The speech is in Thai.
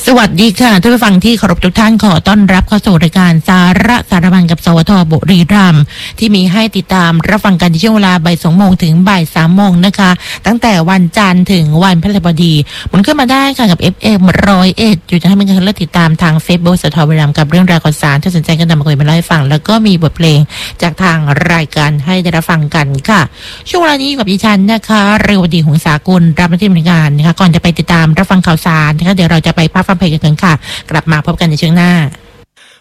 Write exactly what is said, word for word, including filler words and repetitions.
สวัสดีค่ะท่านผู้ฟังที่เคารพทุกท่านขอต้อนรับเข้าสู่รายการสาระสารบัญกับสวทบุรีรัมย์ที่มีให้ติดตามรับฟังกันในช่วงเวลาบ่ายสองโมงถึงบ่ายสามโมงนะคะตั้งแต่วันจันทร์ถึงวันพฤหัสบดีหมุนขึ้นมาได้ค่ะกับ เอฟ เอ็ม หนึ่งศูนย์เอ็ดอยู่จะให้เป็นการเลือกติดตามทาง Facebook สวทบุรีรัมย์กับเรื่องราวข่าวสารที่สนใจกันนำมาคุยมาเล่าให้ฟังแล้วก็มีบทเพลงจากทางรายการให้ได้รับฟังกันค่ะช่วงเวลานี้กับดิฉันนะคะเรวดีหงสากุลรับหน้าที่ในการนะคะก่อนจะไปติดตามรับฟังข่าวสารนะคะเดี๋ยวเราจะไปพักฟังเพลงกันค่ะกลับมาพบกันในช่วงหน้า